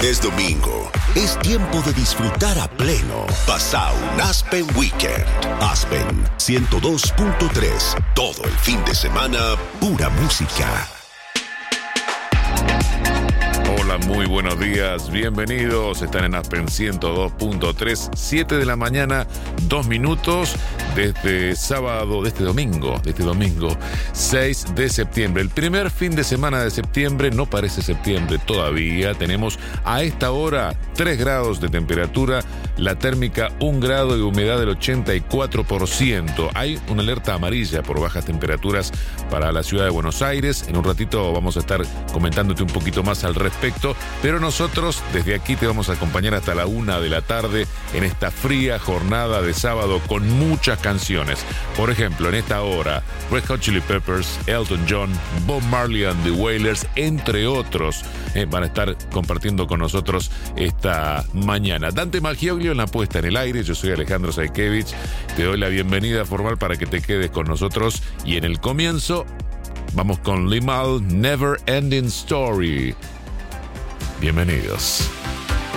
Es domingo. Es tiempo de disfrutar a pleno. Pasa un Aspen Weekend. Aspen 102.3. Todo el fin de semana, pura música. Hola, muy buenos días, bienvenidos. Están en Aspen 102.3, 7 de la mañana, 2 minutos, desde este domingo, 6 de septiembre. El primer fin de semana de septiembre, no parece septiembre todavía. Tenemos a esta hora 3 grados de temperatura, la térmica 1 grado y humedad del 84%. Hay una alerta amarilla por bajas temperaturas para la ciudad de Buenos Aires. En un ratito vamos a estar comentándote un poquito más al respecto, pero nosotros desde aquí te vamos a acompañar hasta la 1 de la tarde en esta fría jornada de sábado con muchas canciones. Por ejemplo, en esta hora, Red Hot Chili Peppers, Elton John, Bob Marley and the Wailers, entre otros, van a estar compartiendo con nosotros esta mañana. Dante Magioglio en la puesta en el aire, yo soy Alejandro Saikevich, te doy la bienvenida formal para que te quedes con nosotros y en el comienzo vamos con Limahl, Never Ending Story. Bienvenidos.